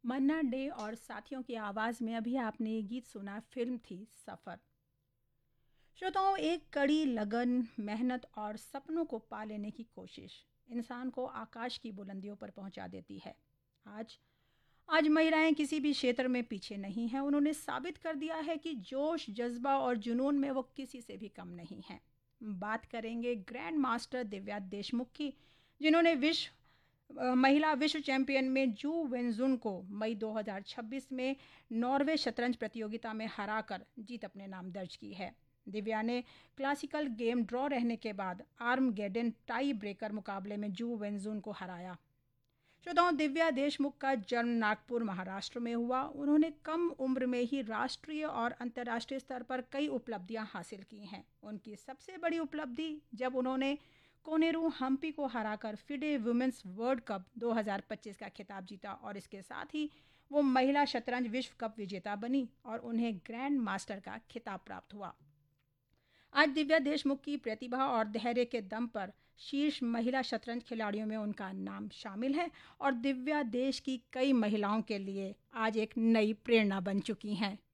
मन्ना day और साथियों की आवाज़ में अभी आपने ये गीत सुना, फिल्म थी सफ़र। श्रोताओं, एक कड़ी लगन, मेहनत और सपनों को पा लेने की कोशिश इंसान को आकाश की बुलंदियों पर पहुंचा देती है। आज आज महिलाएं किसी भी क्षेत्र में पीछे नहीं हैं। उन्होंने साबित कर दिया है कि जोश, जज्बा और जुनून में वो किसी से भी कम नहीं हैं। बात करेंगे ग्रैंड मास्टर दिव्या देशमुख की, जिन्होंने महिला विश्व चैंपियन में जू वेनजुन को मई 2026 में नॉर्वे शतरंज प्रतियोगिता में हराकर जीत अपने नाम दर्ज की है। दिव्या ने क्लासिकल गेम ड्रॉ रहने के बाद आर्मगेडन टाई ब्रेकर मुकाबले में जू वेनजुन को हराया। श्रोताओं, दिव्या देशमुख का जन्म नागपुर, महाराष्ट्र में हुआ। उन्होंने कम उम्र में ही राष्ट्रीय और अंतर्राष्ट्रीय स्तर पर कई उपलब्धियां हासिल की हैं। उनकी सबसे बड़ी उपलब्धि जब उन्होंने कोनेरू हम्पी को हराकर फिडे वुमेन्स वर्ल्ड कप 2025 का खिताब जीता और इसके साथ ही वो महिला शतरंज विश्व कप विजेता बनी और उन्हें ग्रैंड मास्टर का खिताब प्राप्त हुआ। आज दिव्या देशमुख की प्रतिभा और धैर्य के दम पर शीर्ष महिला शतरंज खिलाड़ियों में उनका नाम शामिल है और दिव्या देश की कई महिलाओं के लिए आज एक नई प्रेरणा बन चुकी हैं।